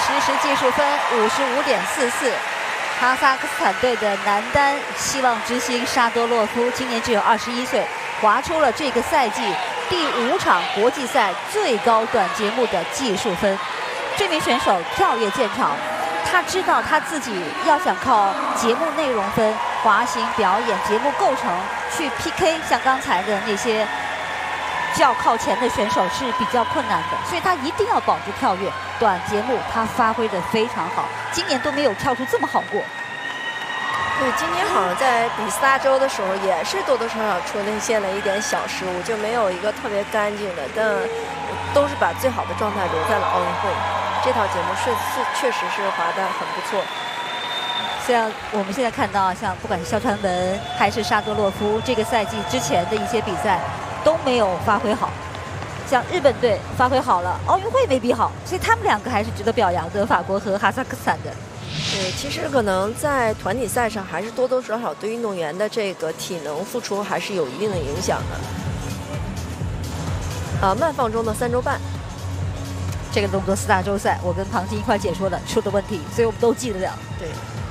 实时技术分55.44。哈萨克斯坦队的男单希望之星沙多洛夫今年只有21岁，划出了这个赛季第5场国际赛最高短节目的技术分。这名选手跳跃见长，他知道他自己要想靠节目内容分、滑行表演、节目构成去 PK 像刚才的那些较靠前的选手是比较困难的，所以他一定要保住跳跃。短节目他发挥得非常好，今年都没有跳出这么好过。 对，今年好像在比四大洲的时候也是多多少少出现了一点小失误，就没有一个特别干净的，但都是把最好的状态留在了奥运会。这套节目确实是滑得很不错。 像我们现在看到，像不管是肖传文还是沙多洛夫，这个赛季之前的一些比赛都没有发挥好。像日本队发挥好了，奥运会没比好，所以他们两个还是值得表扬的，法国和哈萨克斯坦的。 对，其实可能在团体赛上，还是多多少少对运动员的这个体能付出还是有一定的影响的。慢放中的3周半， 这个动作4大洲赛，我跟庞金一块解说的出的问题，所以我们都记得了。 对。